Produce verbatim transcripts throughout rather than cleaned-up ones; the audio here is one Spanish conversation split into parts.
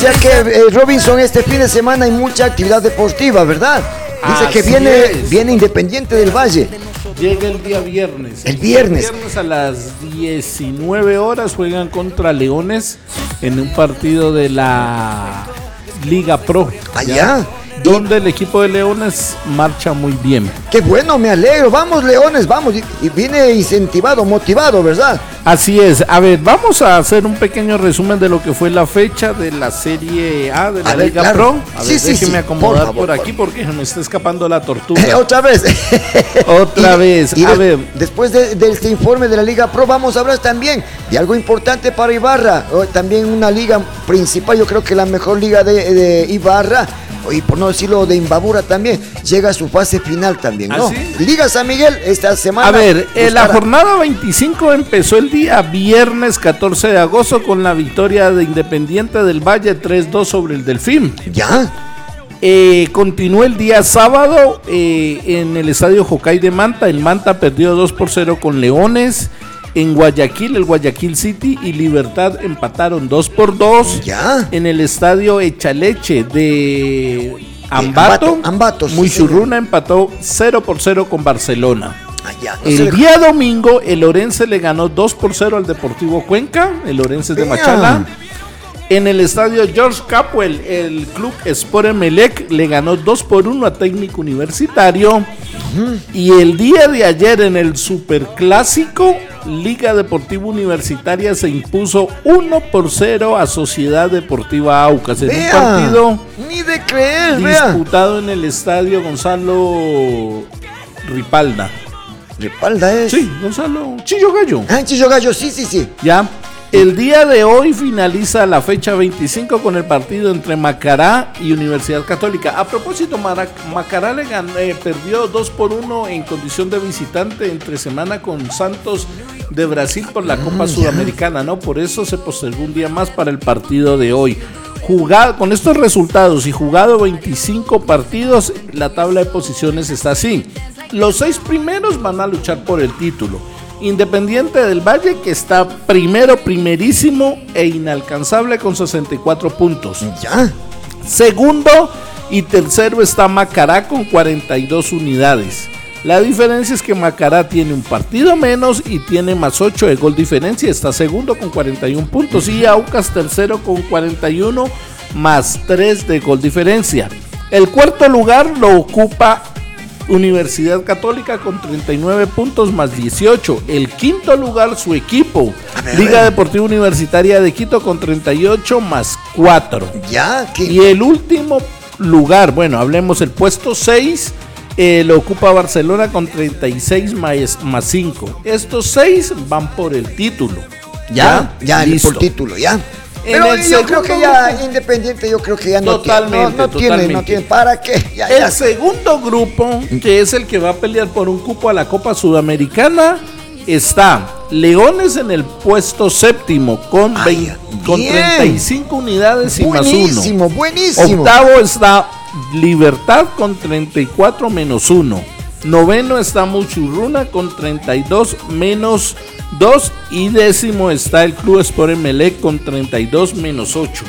sea que eh, Robinson, este fin de semana hay mucha actividad deportiva, ¿verdad? Dice Así que viene, es. viene Independiente del Valle. Llega el día viernes. El viernes. El viernes a las diecinueve horas juegan contra Leones en un partido de la Liga Pro. Allá. Donde el equipo de Leones marcha muy bien. Qué bueno, me alegro. Vamos, Leones, vamos. Y, y viene incentivado, motivado, ¿verdad? Así es. A ver, vamos a hacer un pequeño resumen de lo que fue la fecha de la Serie A de la A ver, Liga claro. Pro. A Sí, ver, sí, déjeme sí. acomodar Por por, favor, aquí por porque se me está escapando la tortuga. Eh, otra vez. Otra Y- vez. y A de- ver. Después de, de este informe de la Liga Pro, vamos a hablar también de algo importante para Ibarra. O también una liga principal, yo creo que la mejor liga de, de Ibarra, y por no decirlo de Imbabura también, llega a su fase final también, ¿no? ¿Ah, sí? Liga San Miguel esta semana. A ver, eh, la buscará- jornada veinticinco empezó el día viernes catorce de agosto con la victoria de Independiente del Valle tres dos sobre el Delfín. ¿Ya? Eh, continuó el día sábado eh, en el estadio Jocay de Manta. El Manta perdió dos por cero con Leones. En Guayaquil, el Guayaquil City y Libertad empataron dos por dos. ¿Ya? En el estadio Echaleche de Ambato, Ambato, Ambato, sí, Muchurruna empató cero por cero con Barcelona. Allá. No se El le- día domingo, el Orense le ganó dos por cero al Deportivo Cuenca, el Orense de Vea. Machala. En el estadio George Capwell, el club Sport Emelec le ganó dos por uno a Técnico Universitario. Y el día de ayer en el Superclásico, Liga Deportiva Universitaria se impuso uno por cero a Sociedad Deportiva Aucas en Vea, un partido ni de creer, vea. disputado en el estadio Gonzalo Ripalda. Respalda es. Sí, Gonzalo Chillo Gallo. Ah, Chillo Gallo, sí, sí, sí. Ya. El día de hoy finaliza la fecha veinticinco con el partido entre Macará y Universidad Católica. A propósito, Mara- Macará le ganó, eh, perdió dos por uno en condición de visitante entre semana con Santos de Brasil por la Copa Sudamericana, ¿no? Por eso se postergó un día más para el partido de hoy. Jugado, con estos resultados y jugado veinticinco partidos, la tabla de posiciones está así. Los seis primeros van a luchar por el título. Independiente del Valle, que está primero, primerísimo e inalcanzable con sesenta y cuatro puntos. Ya. Segundo y tercero está Macará con cuarenta y dos unidades. La diferencia es que Macará tiene un partido menos y tiene más ocho de gol diferencia. Está segundo con cuarenta y uno puntos y Aucas tercero con cuarenta y uno más tres de gol diferencia. El cuarto lugar lo ocupa Universidad Católica con treinta y nueve puntos más dieciocho. El quinto lugar su equipo, ver, Liga a ver. Deportiva Universitaria de Quito con treinta y ocho más cuatro. Ya, que. Y el último lugar, bueno, hablemos el puesto seis, eh, lo ocupa Barcelona con treinta y seis más, más cinco. Estos seis van por el título. Ya, ya, listo. por título, ya. En Pero el yo segundo creo que ya grupo- Independiente, yo creo que ya no Totalmente, tiene, no, no tiene, no totalmente. tiene, ¿para qué? Ya, El ya. segundo grupo, que es el que va a pelear por un cupo a la Copa Sudamericana, está Leones en el puesto séptimo con, Ay, veinte con bien. treinta y cinco unidades y más uno. Buenísimo, buenísimo. Octavo está Libertad con treinta y cuatro menos uno. Noveno está Muchurruna con treinta y dos menos dos. Y décimo está el Club Sport Emelec con treinta y dos menos ocho.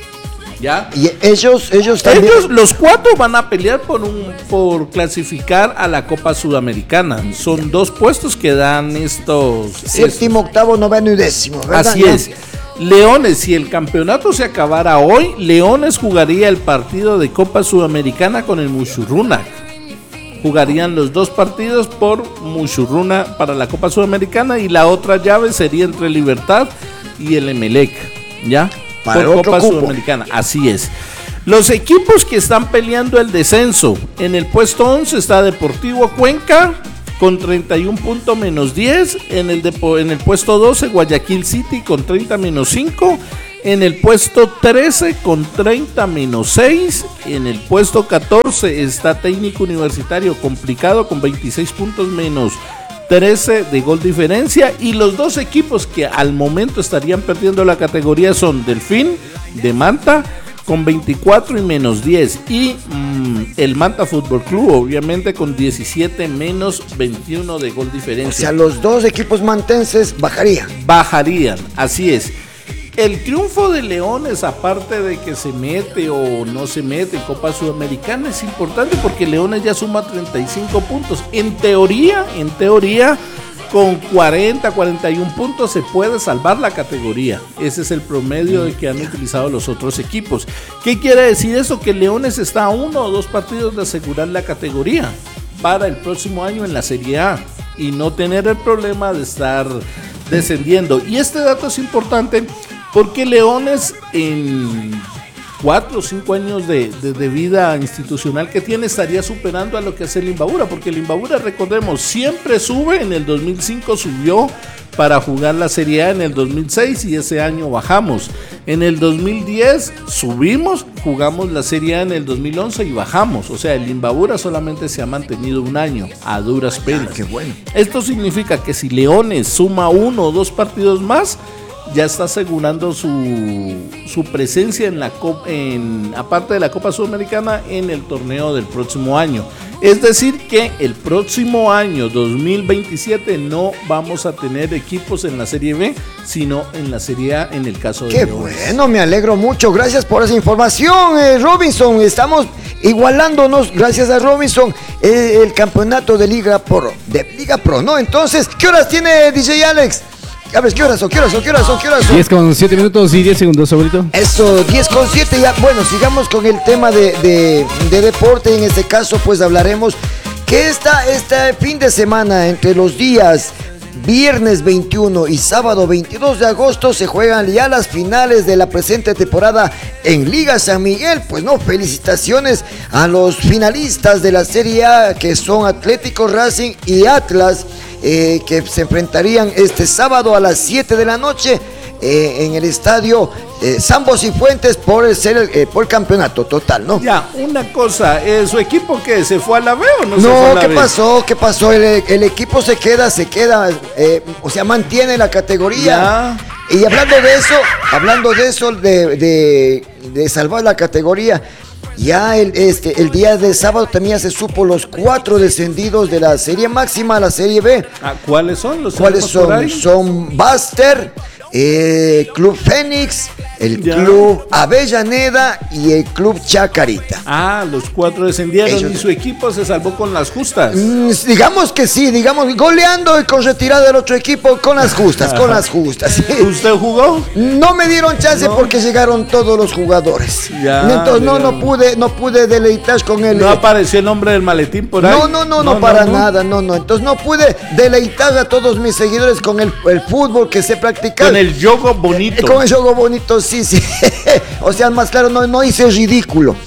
¿Ya? Y ellos, ellos también. Ellos, los cuatro, van a pelear por un por clasificar a la Copa Sudamericana. Son dos puestos que dan estos. Séptimo, octavo, noveno y décimo, ¿verdad? Así ¿No? es. Leones, si el campeonato se acabara hoy, Leones jugaría el partido de Copa Sudamericana con el Muchurruna. Jugarían los dos partidos por Muchurruna para la Copa Sudamericana y la otra llave sería entre Libertad y el Emelec, ¿ya? Para por el otro Copa cupo. Sudamericana, así es. Los equipos que están peleando el descenso, en el puesto once está Deportivo Cuenca con treinta y uno puntos menos diez, en el, depo, en el puesto doce Guayaquil City con treinta menos cinco, en el puesto trece con treinta menos seis, en el puesto catorce está Técnico Universitario complicado con veintiséis puntos menos trece de gol diferencia, y los dos equipos que al momento estarían perdiendo la categoría son Delfín de Manta con veinticuatro y menos diez y mmm, el Manta Fútbol Club obviamente con diecisiete menos veintiuno de gol O diferencia. sea, los dos equipos mantenses bajarían. Bajarían, así es. El triunfo de Leones, aparte de que se mete o no se mete en Copa Sudamericana, es importante porque Leones ya suma treinta y cinco puntos. En teoría, en teoría, con cuarenta, cuarenta y uno puntos se puede salvar la categoría. Ese es el promedio de que han utilizado los otros equipos. ¿Qué quiere decir eso? Que Leones está a uno o dos partidos de asegurar la categoría para el próximo año en la Serie A y no tener el problema de estar descendiendo. Y este dato es importante porque Leones en cuatro o cinco años de, de, de vida institucional que tiene estaría superando a lo que hace el Imbabura, porque el Imbabura, recordemos, siempre sube. En el dos mil cinco subió para jugar la Serie A, en el dos mil seis y ese año bajamos. En el dos mil diez subimos, jugamos la Serie A en el dos mil once y bajamos. O sea, el Imbabura solamente se ha mantenido un año a duras penas. Ah, qué bueno. Esto significa que si Leones suma uno o dos partidos más, ya está asegurando su, su presencia en la Copa, en, aparte de la Copa Sudamericana, en el torneo del próximo año. Es decir que el próximo año dos mil veintisiete no vamos a tener equipos en la Serie B, sino en la Serie A en el caso de Qué Leones. Bueno, me alegro mucho. Gracias por esa información, eh, Robinson. Estamos igualándonos, gracias a Robinson, eh, el campeonato de Liga Pro, de Liga Pro, ¿no? Entonces, ¿qué horas tiene D J Alex? A ver, ¿qué horas son? ¿Qué horas son? ¿Qué horas son? ¿Qué horas son? diez con siete minutos y diez segundos, abuelito. Eso, diez con siete ya. Bueno, sigamos con el tema de, de, de deporte. En este caso, pues hablaremos que esta, este fin de semana, entre los días viernes veintiuno y sábado veintidós de agosto, se juegan ya las finales de la presente temporada en Liga San Miguel. Pues no, felicitaciones a los finalistas de la Serie A, que son Atlético Racing y Atlas, eh, que se enfrentarían este sábado a las siete de la noche eh, en el estadio eh, Sambos y Fuentes por el, ser el, eh, por el campeonato total, ¿no? Ya, una cosa, ¿eh, ¿su equipo qué? ¿Se fue a la B o no, no se fue a la ¿qué B? pasó? ¿Qué pasó? El, el equipo se queda, se queda, eh, o sea, mantiene la categoría. Ya. Y hablando de eso, hablando de eso, de, de, de salvar la categoría, ya el, este, el día de sábado también se supo los cuatro descendidos de la serie máxima a la serie B. Ah, ¿cuáles son? ¿Los ¿Cuáles son? Son Buster, eh, Club Fénix, el ya. Club Avellaneda y el Club Chacarita. Ah, los cuatro descendieron. Ellos... y su equipo se salvó con las justas. Mm, digamos que sí, digamos, goleando y con retirada del otro equipo con las justas, con las justas. ¿Usted jugó? No me dieron chance no. porque llegaron todos los jugadores. Ya, Entonces no, no pude, no pude deleitar con él. No apareció el nombre del maletín por ahí. No, no, no, no, no para no, no. nada, no, no. Entonces no pude deleitar a todos mis seguidores con el, el fútbol que se practica. Con el juego bonito. Eh, con el juego bonito, sí, sí. O sea, más claro, no, no hice ridículo.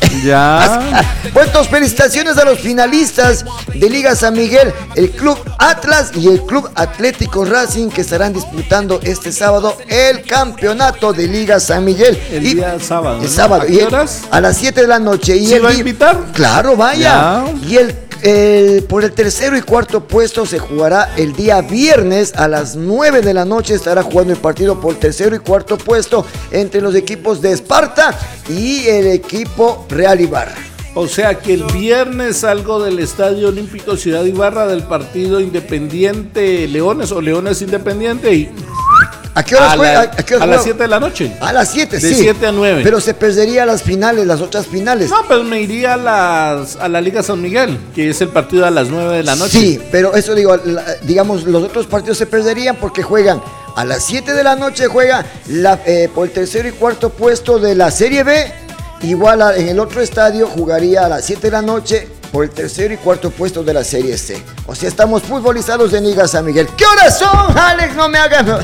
Ya. Bueno, entonces, felicitaciones a los finalistas de Liga San Miguel, el Club Atlas y el Club Atlético Racing, que estarán disputando este sábado el campeonato de Liga San Miguel. El y, día sábado. El ¿no? sábado. ¿A qué horas? Y el, a las siete de la noche. Y ¿Se el, va a invitar? Claro, vaya. Ya. Y el El, por el tercero y cuarto puesto se jugará el día viernes a las nueve de la noche. Estará jugando el partido por el tercero y cuarto puesto entre los equipos de Esparta y el equipo Real Ibarra. O sea que el viernes salgo del Estadio Olímpico Ciudad Ibarra del partido Independiente Leones o Leones Independiente y... ¿A qué horas a, fue? la, ¿A, a, qué horas a las siete de la noche. A las siete, sí. De siete a nueve. Pero se perdería las finales, las otras finales. No, pero me iría a, las, a la Liga San Miguel, que es el partido a las nueve de la noche. Sí, pero eso digo, la, digamos, los otros partidos se perderían porque juegan a las siete de la noche, juega la, eh, por el tercero y cuarto puesto de la Serie B. Igual a, en el otro estadio jugaría a las siete de la noche por el tercero y cuarto puesto de la Serie C. O sea, estamos futbolizados de Liga San Miguel. ¿Qué horas son, Alex? No me hagan...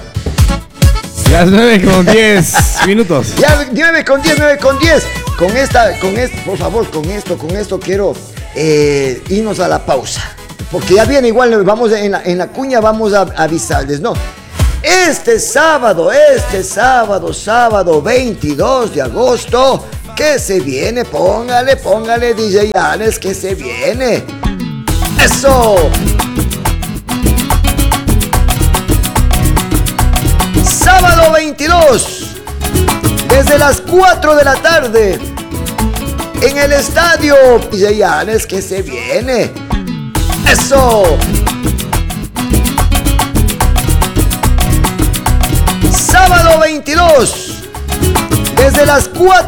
Las nueve con diez minutos. Ya, nueve con diez, nueve con diez. Con esta, con esto, por favor, con esto, con esto quiero eh, irnos a la pausa. Porque ya viene igual, vamos en la, en la cuña, vamos a, a avisarles, ¿no? Este sábado, este sábado, sábado veintidós de agosto, que se viene, póngale, póngale, D J Alex, que se viene. ¡Eso! Sábado veintidós, desde las cuatro de la tarde, en el estadio D J Alex, que se viene. ¡Eso! Sábado veintidós. veintidós. Desde las cuatro